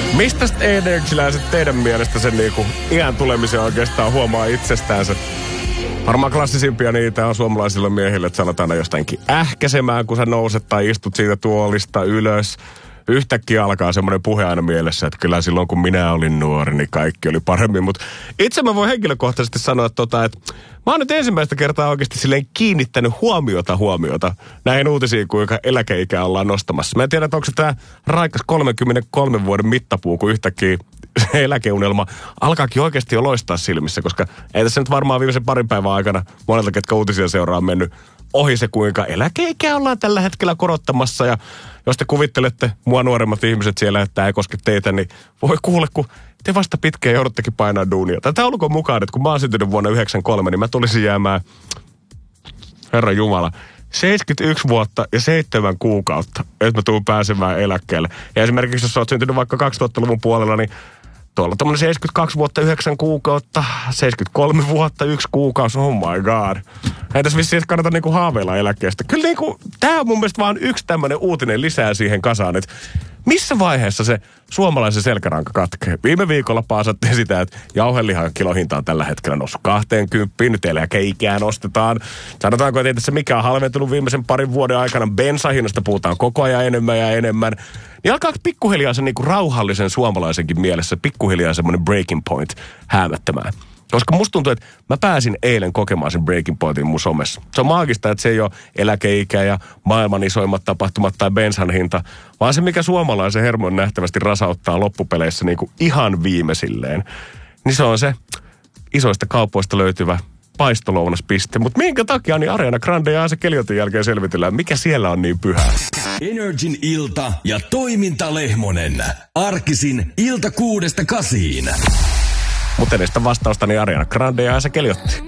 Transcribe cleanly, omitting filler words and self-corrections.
Mistä energiläiset teidän mielestä sen niinku iän tulemisen oikeastaan huomaa itsestäänsä? Varmaan klassisimpia niitä on suomalaisilla miehillä, että sanotaan jostainkin ähkäsemään, kun sä nouset tai istut siitä tuolista ylös. Yhtäkkiä alkaa semmoinen puhe aina mielessä, että kyllä silloin kun minä olin nuori, niin kaikki oli paremmin. Mutta itse mä voin henkilökohtaisesti sanoa, että mä oon nyt ensimmäistä kertaa oikeasti silleen kiinnittänyt huomiota näihin uutisiin, kuinka eläkeikää ollaan nostamassa. Mä en tiedä, että onko se tämä raikas 33 vuoden mittapuu, kun yhtäkkiä se eläkeunelma alkaakin oikeasti jo loistaa silmissä, koska ei tässä nyt varmaan viimeisen parin päivän aikana monelta, ketkä uutisia seuraa, on mennyt ohi se, kuinka eläkeikää ollaan tällä hetkellä korottamassa. Ja jos te kuvittelette mua nuoremmat ihmiset siellä, että ei koske teitä, niin voi kuule, kun te vasta pitkään jouduttekin painaa duunia. Tätä olkoon mukaan, että kun mä oon syntynyt vuonna 1993, niin mä tulisin jäämään, Herra Jumala, 71 vuotta ja 7 kuukautta, että mä tuun pääsemään eläkkeelle. Ja esimerkiksi jos sä oot syntynyt vaikka 2000-luvun puolella, niin tuolla tommonen 72 vuotta 9 kuukautta, 73 vuotta 1 kuukausi, oh my god. Ei tässä vissiin kannata niinku haaveilla eläkkeestä. Kyllä niinku, tää on mun mielestä vaan yksi tämmönen uutinen lisää siihen kasaan, että missä vaiheessa se suomalaisen selkäranka katkee? Viime viikolla paasattiin sitä, että jauhelihan kilohinta on tällä hetkellä noussut 20, nyt eläkeikää nostetaan. Sanotaanko, että ei tässä mikään halventunut viimeisen parin vuoden aikana, bensahinnasta puhutaan koko ajan enemmän ja enemmän. Niin alkaa pikkuhiljaa sen niinku rauhallisen suomalaisenkin mielessä, pikkuhiljaa semmoinen breaking point häämättämään. Koska musta tuntuu, että mä pääsin eilen kokemaan sen breaking pointin mun somessa. Se on maagista, että se ei ole eläkeikä ja maailman isoimmat tapahtumat tai bensan hinta, vaan se, mikä suomalaisen hermon nähtävästi rasauttaa loppupeleissä niin kuin ihan viimeisilleen. Niin se on se isoista kaupoista löytyvä paistolounaspiste. Mutta minkä takia niin Ariana Grande ja Asa Keliotin jälkeen selvitellään, mikä siellä on niin pyhää? Energin ilta ja Toiminta Lehmonen. Arkisin ilta 6–8. Mutta edestä vastausta niin Ariana Grande ja Asa Keliotti.